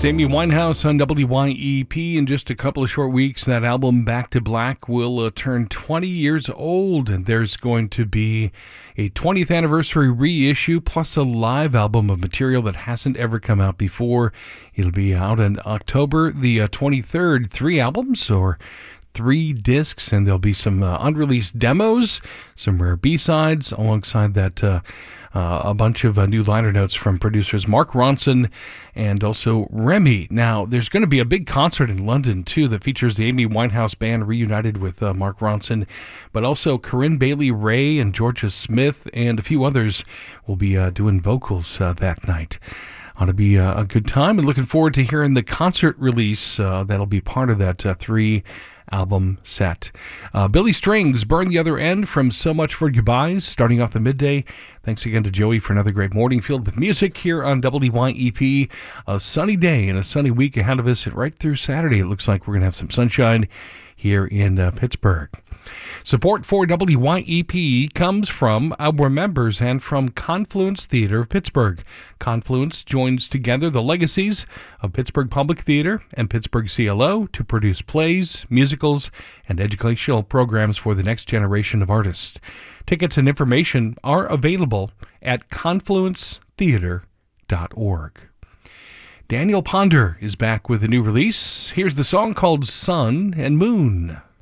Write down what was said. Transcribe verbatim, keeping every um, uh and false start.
Amy Winehouse on W Y E P. In just a couple of short weeks, that album Back to Black will uh, turn twenty years old, and there's going to be a twentieth anniversary reissue plus a live album of material that hasn't ever come out before. It'll be out on October the uh, twenty-third. Three albums or three discs, and there'll be some uh, unreleased demos, some rare B-sides, alongside that uh, uh, a bunch of uh, new liner notes from producers Mark Ronson and also Remy. Now, there's going to be a big concert in London, too, that features the Amy Winehouse Band reunited with uh, Mark Ronson, but also Corinne Bailey Rae and Georgia Smith and a few others will be uh, doing vocals uh, that night. Ought to be uh, a good time, and looking forward to hearing the concert release uh, that'll be part of that uh, three album set. Uh, Billy Strings, Burn the Other End from So Much for Goodbyes, starting off the midday. Thanks again to Joey for another great morning filled with music here on W Y E P. A sunny day and a sunny week ahead of us, and right through Saturday it looks like we're going to have some sunshine here in uh, Pittsburgh. Support for W Y E P comes from our members and from Confluence Theater of Pittsburgh. Confluence joins together the legacies of Pittsburgh Public Theater and Pittsburgh C L O to produce plays, musicals, and educational programs for the next generation of artists. Tickets and information are available at confluence theater dot org. Daniel Ponder is back with a new release. Here's the song called Sun and Moon.